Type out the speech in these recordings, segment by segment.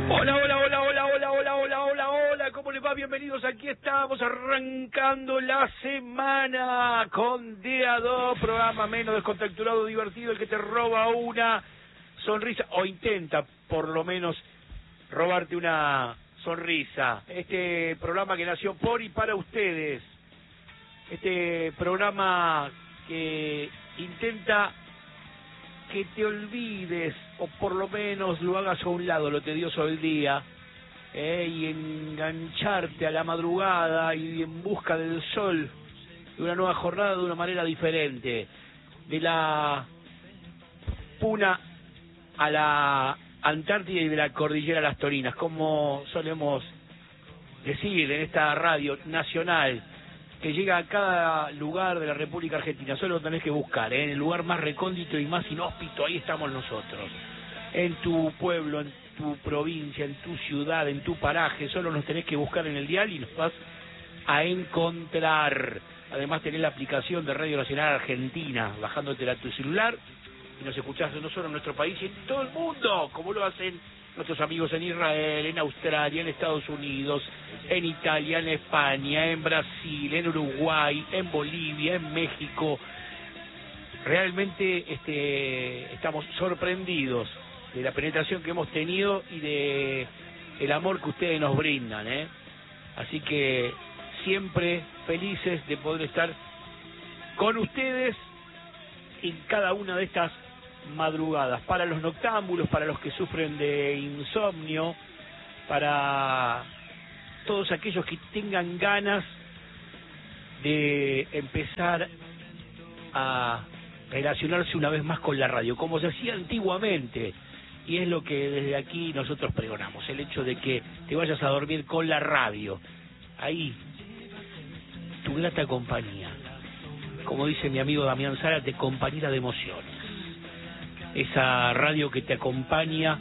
Hola, hola, hola, hola, hola, hola, hola, hola, hola, ¿cómo les va? Bienvenidos, aquí estamos arrancando la semana con DA2, programa menos descontracturado, divertido, el que te roba una sonrisa, o intenta por lo menos robarte una sonrisa. Este programa que nació por y para ustedes, este programa que intenta que te olvides, o por lo menos lo hagas a un lado, lo tedioso del día, y engancharte a la madrugada y en busca del sol, de una nueva jornada, de una manera diferente, de la Puna a la Antártida y de la Cordillera a las Torinas, como solemos decir en esta radio nacional, que llega a cada lugar de la República Argentina. Solo lo tenés que buscar, en el lugar más recóndito y más inhóspito, ahí estamos nosotros. En tu pueblo, en tu provincia, en tu ciudad, en tu paraje, solo nos tenés que buscar en el dial y nos vas a encontrar. Además tenés la aplicación de Radio Nacional Argentina, bajándotela a tu celular, y nos escuchás no solo en nuestro país, sino en todo el mundo, como lo hacen nuestros amigos en Israel, en Australia, en Estados Unidos, en Italia, en España, en Brasil, en Uruguay, en Bolivia, en México. Realmente estamos sorprendidos de la penetración que hemos tenido y de el amor que ustedes nos brindan, ¿eh? Así que siempre felices de poder estar con ustedes en cada una de estas madrugadas, para los noctámbulos, para los que sufren de insomnio, para todos aquellos que tengan ganas de empezar a relacionarse una vez más con la radio, como se hacía antiguamente, y es lo que desde aquí nosotros pregonamos, el hecho de que te vayas a dormir con la radio, ahí, tu grata compañía, como dice mi amigo Damián Zárate, compañera de emociones. Esa radio que te acompaña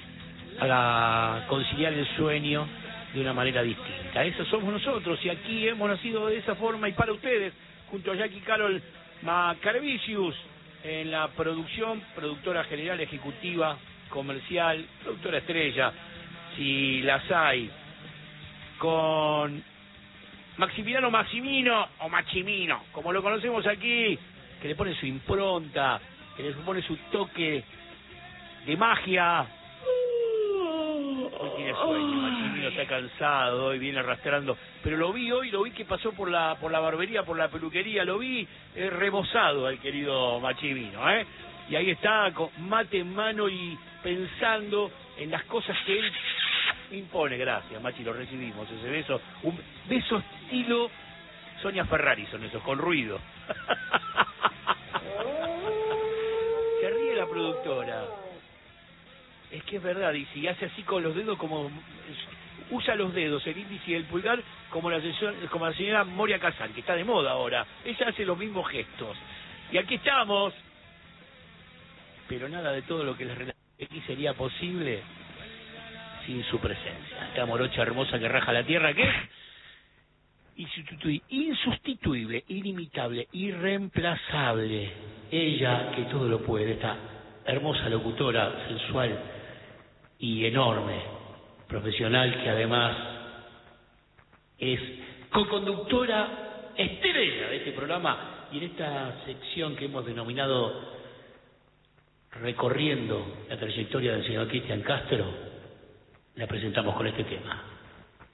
a conciliar el sueño de una manera distinta. Esos somos nosotros, y aquí hemos nacido de esa forma y para ustedes, junto a Jackie Carol Macarvicius en la producción, productora general, ejecutiva, comercial, productora estrella, si las hay, con Maximiliano Maximino, o Machimino, como lo conocemos aquí, que le pone su impronta, que le pone su toque de magia. Hoy tiene sueño, Machimino está cansado, hoy viene arrastrando, pero lo vi hoy, lo vi que pasó por la barbería, por la peluquería, lo vi rebozado al querido Machimino, y ahí está con mate en mano y pensando en las cosas que él impone. Gracias, Machi, lo recibimos, ese beso, un beso estilo Sonia Ferrari son esos, con ruido. Se ríe la productora. Es que es verdad, y si hace así con los dedos, como usa los dedos, el índice y el pulgar, como la señora Moria Kazan, que está de moda ahora. Ella hace los mismos gestos. Y aquí estamos. Pero nada de todo lo que les relaté aquí sería posible sin su presencia. Esta morocha hermosa que raja la tierra, ¿qué? Insustituible, inimitable, irreemplazable. Ella que todo lo puede, esta hermosa locutora, sensual y enorme, profesional, que además es coconductora estrella de este programa, y en esta sección que hemos denominado Recorriendo la trayectoria del señor Cristian Castro, la presentamos con este tema.